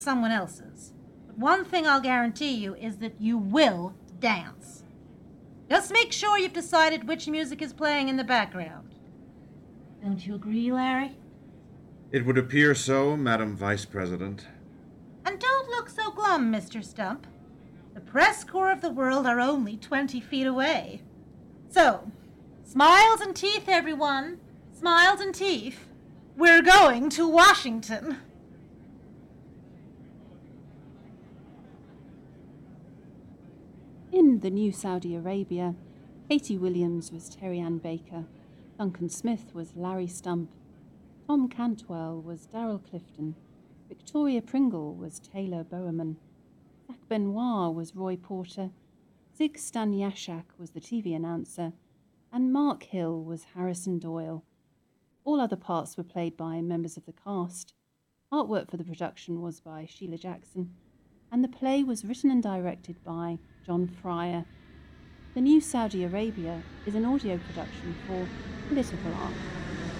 someone else's. But one thing I'll guarantee you is that you will dance. Just make sure you've decided which music is playing in the background. Don't you agree, Larry? It would appear so, Madam Vice President. And don't look so glum, Mr. Stump. The press corps of the world are only 20 feet away. So, smiles and teeth, everyone. Smiles and teeth. We're going to Washington. In the new Saudi Arabia, Katie Williams was Terry Ann Baker, Duncan Smith was Larry Stump, Tom Cantwell was Darrell Clifton, Victoria Pringle was Taylor Bowerman, Zach Benoit was Roy Porter, Zig Staniaszak was the TV announcer, and Mark Hill was Harrison Doyle. All other parts were played by members of the cast. Artwork for the production was by Sheila Jackson, and the play was written and directed by John Fryer. The New Saudi Arabia is an audio production for Political Art.